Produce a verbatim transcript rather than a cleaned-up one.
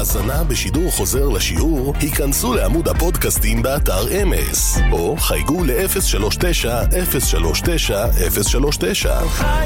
להאזנה בשידור חוזר לשיעור, היכנסו לעמוד הפודקאסטים באתר אמס, או חייגו ל-אפס שלוש תשע אפס שלוש תשע אפס שלוש תשע.